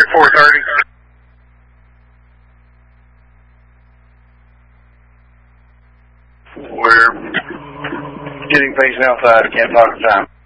430. We're getting patient outside. Can't talk at the time.